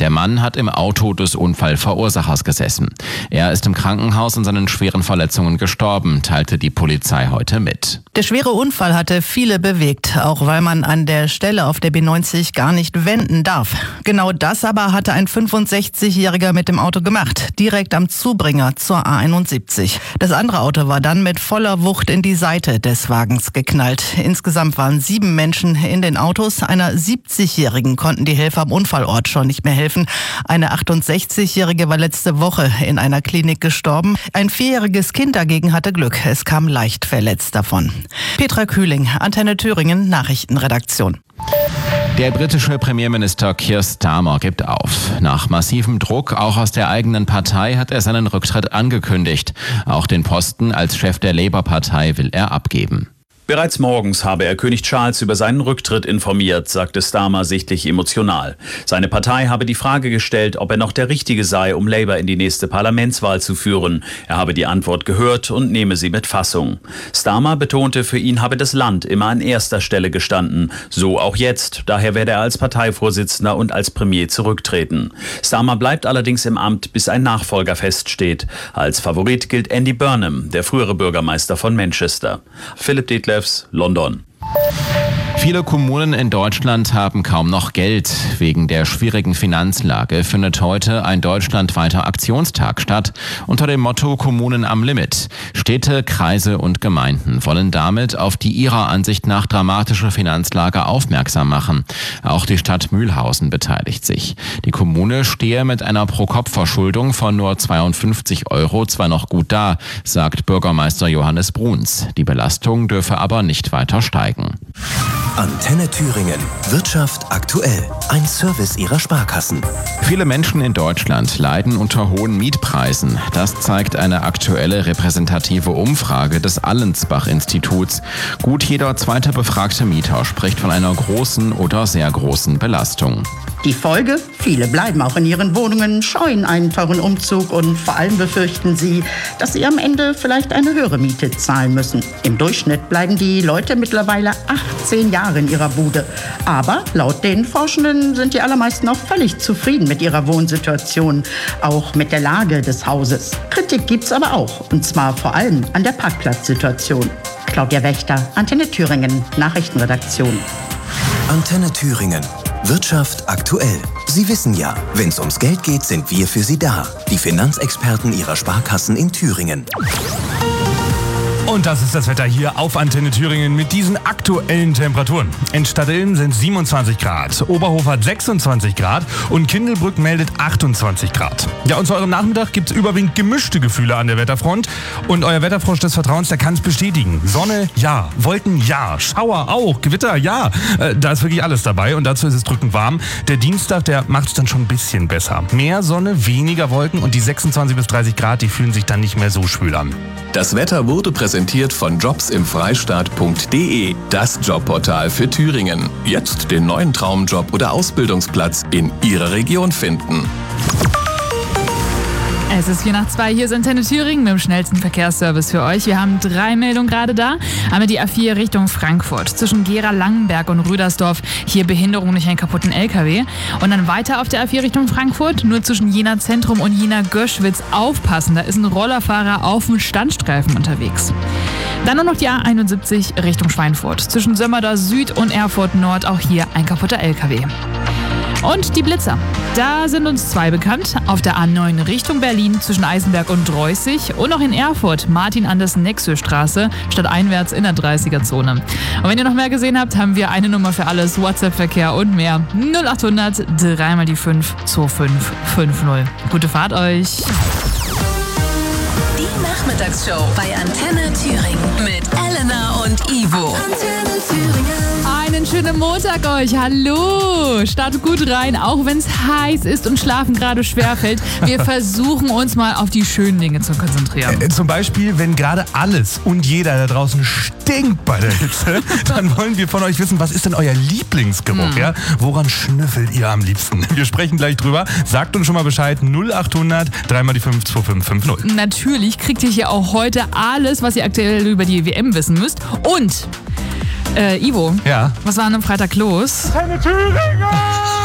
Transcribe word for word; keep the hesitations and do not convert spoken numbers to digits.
Der Mann hat im Auto des Unfallverursachers gesessen. Er ist im Krankenhaus an seinen schweren Verletzungen gestorben, teilte die Polizei heute mit. Der schwere Unfall hatte viele bewegt, auch weil man an der Stelle auf der B neunzig gar nicht wenden darf. Genau das aber hatte ein fünfundsechzigjähriger mit dem Auto gemacht, direkt am Zubringer zur A einundsiebzig. Das andere Auto war dann mit voller Wucht in die Seite des Wagens geknallt. Insgesamt waren sieben Menschen in den Autos. Einer siebzigjährigen konnten die Helfer am Unfallort schon nicht mehr helfen. Eine achtundsechzigjährige war letzte Woche in einer Klinik gestorben. Ein vierjähriges Kind dagegen hatte Glück. Es kam leicht verletzt davon. Petra Kühling, Antenne Thüringen, Nachrichtenredaktion. Der britische Premierminister Keir Starmer gibt auf. Nach massivem Druck, auch aus der eigenen Partei, hat er seinen Rücktritt angekündigt. Auch den Posten als Chef der Labour-Partei will er abgeben. Bereits morgens habe er König Charles über seinen Rücktritt informiert, sagte Starmer sichtlich emotional. Seine Partei habe die Frage gestellt, ob er noch der Richtige sei, um Labour in die nächste Parlamentswahl zu führen. Er habe die Antwort gehört und nehme sie mit Fassung. Starmer betonte, für ihn habe das Land immer an erster Stelle gestanden. So auch jetzt. Daher werde er als Parteivorsitzender und als Premier zurücktreten. Starmer bleibt allerdings im Amt, bis ein Nachfolger feststeht. Als Favorit gilt Andy Burnham, der frühere Bürgermeister von Manchester. Philipp Detlefs, London. Viele Kommunen in Deutschland haben kaum noch Geld. Wegen der schwierigen Finanzlage findet heute ein deutschlandweiter Aktionstag statt unter dem Motto Kommunen am Limit. Städte, Kreise und Gemeinden wollen damit auf die ihrer Ansicht nach dramatische Finanzlage aufmerksam machen. Auch die Stadt Mühlhausen beteiligt sich. Die Kommune stehe mit einer Pro-Kopf-Verschuldung von nur zweiundfünfzig Euro zwar noch gut da, sagt Bürgermeister Johannes Bruns. Die Belastung dürfe aber nicht weiter steigen. Antenne Thüringen. Wirtschaft aktuell. Ein Service ihrer Sparkassen. Viele Menschen in Deutschland leiden unter hohen Mietpreisen. Das zeigt eine aktuelle repräsentative Umfrage des Allensbach-Instituts. Gut jeder zweite befragte Mieter spricht von einer großen oder sehr großen Belastung. Die Folge? Viele bleiben auch in ihren Wohnungen, scheuen einen teuren Umzug und vor allem befürchten sie, dass sie am Ende vielleicht eine höhere Miete zahlen müssen. Im Durchschnitt bleiben die Leute mittlerweile achtzehn Jahre in ihrer Bude. Aber laut den Forschenden sind die allermeisten auch völlig zufrieden mit ihrer Wohnsituation, auch mit der Lage des Hauses. Kritik gibt's aber auch, und zwar vor allem an der Parkplatzsituation. Claudia Wächter, Antenne Thüringen, Nachrichtenredaktion. Antenne Thüringen. Wirtschaft aktuell. Sie wissen ja, wenn es ums Geld geht, sind wir für Sie da. Die Finanzexperten Ihrer Sparkassen in Thüringen. Und das ist das Wetter hier auf Antenne Thüringen mit diesen aktuellen Temperaturen. In Stadtilm sind siebenundzwanzig Grad, Oberhof hat sechsundzwanzig Grad und Kindelbrück meldet achtundzwanzig Grad. Ja, und zu eurem Nachmittag gibt es überwiegend gemischte Gefühle an der Wetterfront. Und euer Wetterfrosch des Vertrauens, der kann es bestätigen. Sonne, ja. Wolken, ja. Schauer auch. Gewitter, ja. Äh, da ist wirklich alles dabei und dazu ist es drückend warm. Der Dienstag, der macht es dann schon ein bisschen besser. Mehr Sonne, weniger Wolken und die sechsundzwanzig bis dreißig Grad, die fühlen sich dann nicht mehr so schwül an. Das Wetter wurde präsentiert von jobs im freistaat punkt de, das Jobportal für Thüringen. Jetzt den neuen Traumjob oder Ausbildungsplatz in Ihrer Region finden. Es ist vier nach zwei, hier ist Antenne Thüringen mit dem schnellsten Verkehrsservice für euch. Wir haben drei Meldungen gerade da. Einmal die A vier Richtung Frankfurt, zwischen Gera-Langenberg und Rüdersdorf. Hier Behinderung durch einen kaputten L K W. Und dann weiter auf der A vier Richtung Frankfurt, nur zwischen Jena Zentrum und Jena Göschwitz aufpassen. Da ist ein Rollerfahrer auf dem Standstreifen unterwegs. Dann nur noch die A einundsiebzig Richtung Schweinfurt, zwischen Sömmerda Süd und Erfurt Nord. Auch hier ein kaputter L K W. Und die Blitzer. Da sind uns zwei bekannt. Auf der A neun Richtung Berlin zwischen Eisenberg und Dreußig und auch in Erfurt Martin-Andersen-Nexö-Straße stadteinwärts in der dreißiger-Zone. Und wenn ihr noch mehr gesehen habt, haben wir eine Nummer für alles, WhatsApp-Verkehr und mehr. null achthundert drei mal die fünf zwei fünf fünf null. Gute Fahrt euch. Die Nachmittagsshow bei Antenne Thüringen mit Elena und Ivo. Antenne Thüringen. Einen schönen Montag euch. Hallo. Startet gut rein, auch wenn es heiß ist und Schlafen gerade schwerfällt. Wir versuchen uns mal auf die schönen Dinge zu konzentrieren. Äh, zum Beispiel, wenn gerade alles und jeder da draußen stinkt bei der Hitze, dann wollen wir von euch wissen, was ist denn euer Lieblingsgeruch? Hm. Ja? Woran schnüffelt ihr am liebsten? Wir sprechen gleich drüber. Sagt uns schon mal Bescheid. null achthundert drei mal die fünf zwei fünf fünf null. Natürlich kriegt ihr hier auch heute alles, was ihr aktuell über die W M wissen müsst. Und Äh, Ivo, ja. Was war an einem Freitag los? Antenne Thüringen!